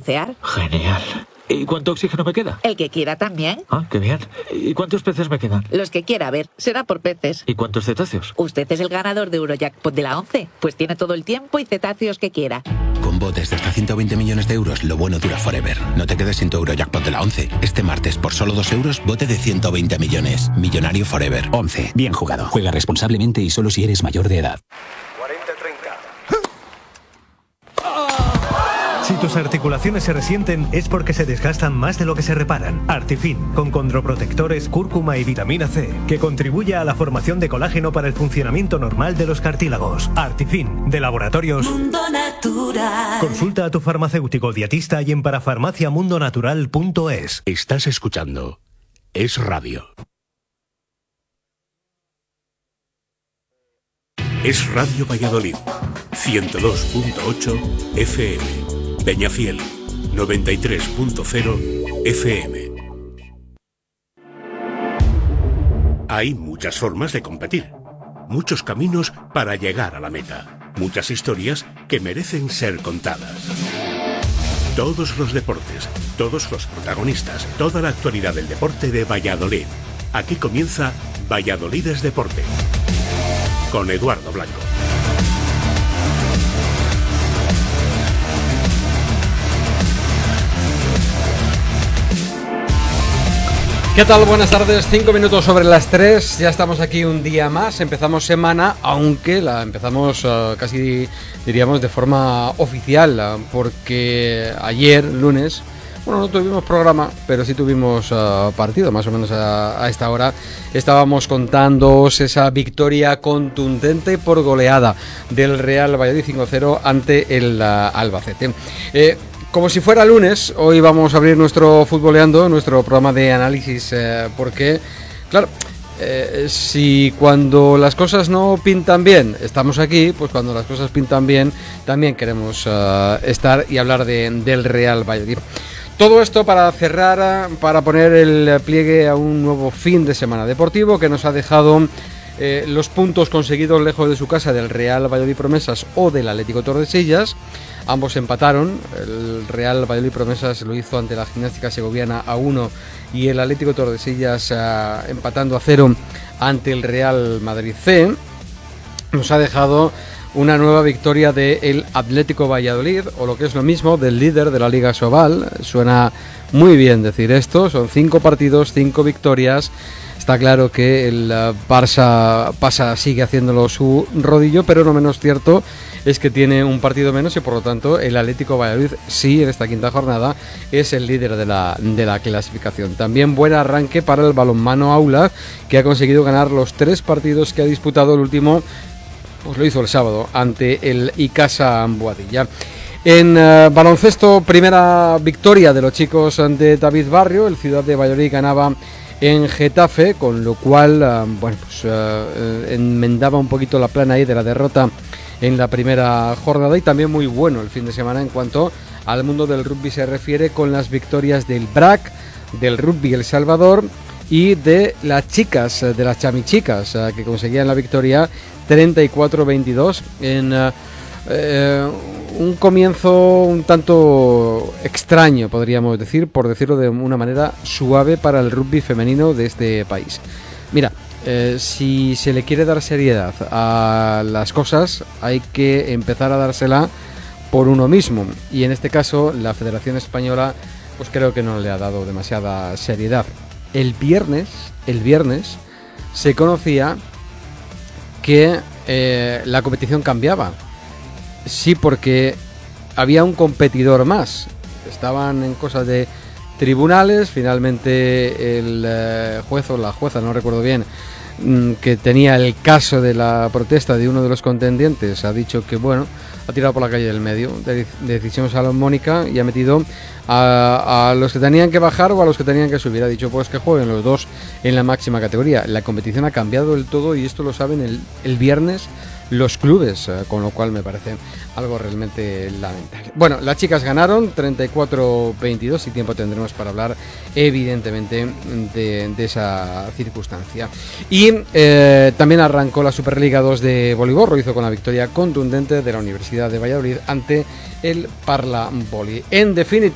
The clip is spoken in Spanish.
bucear. Genial. ¿Y cuánto oxígeno me queda? El que quiera también. Ah, qué bien. ¿Y cuántos peces me quedan? Los que quiera, a ver, será por peces. ¿Y cuántos cetáceos? Usted es el ganador de Eurojackpot de la 11, pues tiene todo el tiempo y cetáceos que quiera. Con botes de hasta 120 millones de euros, lo bueno dura forever. No te quedes sin tu Eurojackpot de la 11. Este martes, por solo 2 euros, bote de 120 millones. Millonario forever. 11. Bien jugado. Juega responsablemente y solo si eres mayor de edad. 40-30. Si tus articulaciones se resienten es porque se desgastan más de lo que se reparan. Artifin, con condroprotectores, cúrcuma y vitamina C, que contribuye a la formación de colágeno para el funcionamiento normal de los cartílagos. Artifin, de Laboratorios Mundo Natural. Consulta a tu farmacéutico dietista y en parafarmaciamundonatural.es. Estás escuchando Es Radio. Es Radio Valladolid, 102.8 FM. Peñafiel, 93.0 FM. Hay muchas formas de competir, muchos caminos para llegar a la meta, muchas historias que merecen ser contadas. Todos los deportes, todos los protagonistas, toda la actualidad del deporte de Valladolid. Aquí comienza Valladolid es Deporte, con Eduardo Blanco. ¿Qué tal? Buenas tardes, 5 minutos sobre las 3, ya estamos aquí un día más, empezamos semana, aunque la empezamos casi diríamos de forma oficial, porque ayer, lunes, bueno, no tuvimos programa, pero sí tuvimos partido, más o menos a esta hora, estábamos contándoos esa victoria contundente por goleada del Real Valladolid 5-0 ante el Albacete. Como si fuera lunes, hoy vamos a abrir nuestro Futboleando, nuestro programa de análisis, porque, claro, si cuando las cosas no pintan bien estamos aquí, pues cuando las cosas pintan bien también queremos estar y hablar del Real Valladolid. Todo esto para cerrar, para poner el pliegue a un nuevo fin de semana deportivo que nos ha dejado los puntos conseguidos lejos de su casa del Real Valladolid Promesas o del Atlético Tordesillas. Ambos empataron, el Real Valladolid Promesas lo hizo ante la Gimnástica Segoviana a 1 y el Atlético Tordesillas empatando a 0 ante el Real Madrid C. Nos ha dejado una nueva victoria del Atlético Valladolid, o lo que es lo mismo, del líder de la Liga Sobal. Suena muy bien decir esto, son 5 partidos, 5 victorias. Está claro que el Barça sigue haciéndolo su rodillo, pero no menos cierto es que tiene un partido menos y por lo tanto el Atlético Valladolid sí en esta quinta jornada es el líder de la clasificación. También buen arranque para el balonmano Aula, que ha conseguido ganar los 3 partidos que ha disputado. El último pues lo hizo el sábado ante el Icasa Boadilla. En baloncesto, primera victoria de los chicos ante David Barrio. El Ciudad de Valladolid ganaba en Getafe, con lo cual enmendaba un poquito la plana ahí de la derrota en la primera jornada. Y también muy bueno el fin de semana en cuanto al mundo del rugby se refiere, con las victorias del BRAC, del Rugby El Salvador y de las chicas, de las chamichicas, que conseguían la victoria 34-22 en un comienzo un tanto extraño, podríamos decir, por decirlo de una manera suave, para el rugby femenino de este país. Mira, si se le quiere dar seriedad a las cosas, hay que empezar a dársela por uno mismo, y en este caso la Federación Española pues creo que no le ha dado demasiada seriedad. El viernes se conocía que la competición cambiaba. Sí, porque había un competidor más. Estaban en cosas de tribunales. Finalmente el juez o la jueza, no recuerdo bien, que tenía el caso de la protesta de uno de los contendientes, ha dicho que bueno, ha tirado por la calle del medio, de decisión salomónica, y ha metido a los que tenían que bajar o a los que tenían que subir. Ha dicho pues que jueguen los dos en la máxima categoría. La competición ha cambiado del todo y esto lo saben el viernes los clubes, con lo cual me parece algo realmente lamentable. Bueno, las chicas ganaron 34-22 y tiempo tendremos para hablar evidentemente de esa circunstancia. Y también arrancó la Superliga 2 de voleibol, lo hizo con la victoria contundente de la Universidad de Valladolid ante el Parla Voli. En definitiva,